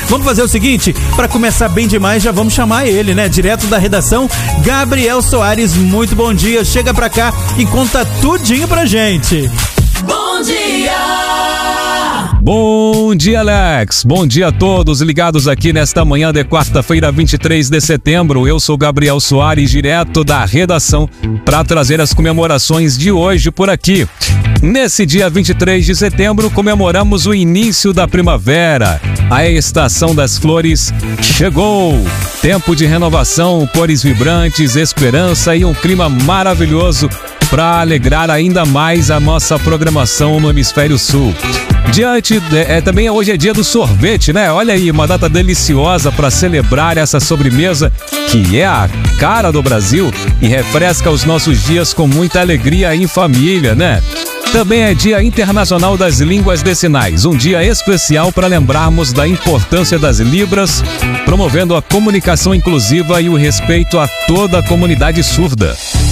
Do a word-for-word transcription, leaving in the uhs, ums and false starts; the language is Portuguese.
Vamos fazer o seguinte, para começar bem demais, já vamos chamar ele, né? Direto da redação, Gabriel Soares, muito bom dia. Chega pra cá e conta tudinho pra gente. Bom dia! Bom dia, Alex. Bom dia a todos ligados aqui nesta manhã de quarta-feira, vinte e três de setembro. Eu sou Gabriel Soares, direto da redação, para trazer as comemorações de hoje por aqui. Nesse dia vinte e três de setembro, comemoramos o início da primavera. A estação das flores chegou. Tempo de renovação, cores vibrantes, esperança e um clima maravilhoso para alegrar ainda mais a nossa programação no Hemisfério Sul. Diante, de, é, também hoje é dia do sorvete, né? Olha aí, uma data deliciosa para celebrar essa sobremesa que é a cara do Brasil e refresca os nossos dias com muita alegria em família, né? Também é Dia Internacional das Línguas de Sinais, um dia especial para lembrarmos da importância das Libras, promovendo a comunicação inclusiva e o respeito a toda a comunidade surda.